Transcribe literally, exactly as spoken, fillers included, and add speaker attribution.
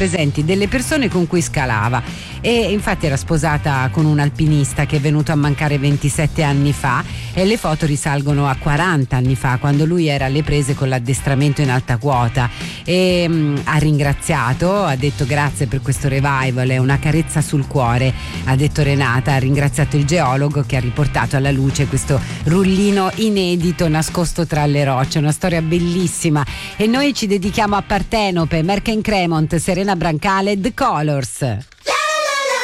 Speaker 1: presenti delle persone con cui scalava, e infatti era sposata con un alpinista che è venuto a mancare ventisette anni fa, e le foto risalgono a quaranta anni fa, quando lui era alle prese con l'addestramento in alta quota, e mh, ha ringraziato, ha detto grazie per questo revival, è una carezza sul cuore, ha detto Renata, ha ringraziato il geologo che ha riportato alla luce questo rullino inedito nascosto tra le rocce, una storia bellissima. E noi ci dedichiamo a Partenope, Merck and Cremont, Serena Brancale, The Colors.